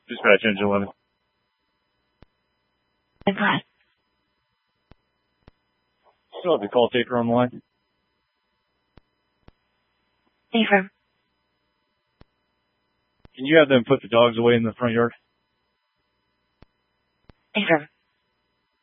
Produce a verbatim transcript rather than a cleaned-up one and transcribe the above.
Dispatch engine eleven. Impressed. Still have the call taker on the line. Affirm. Can you have them put the dogs away in the front yard? Affirm.